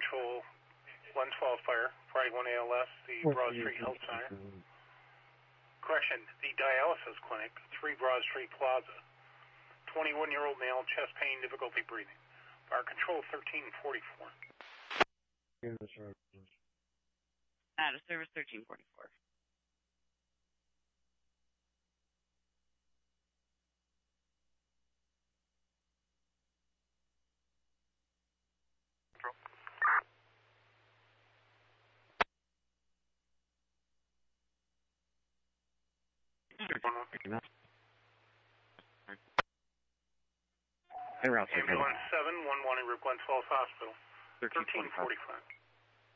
Control, Glen 12 Fire, Friday 1 ALS, the Broad Street Health Center. Correction, the dialysis clinic, 3 Broad Street Plaza. 21-year-old male, chest pain, difficulty breathing. Fire Control 1344. Out of service 1344. Ambulance 711 Route Glen 12 Hospital. 1345.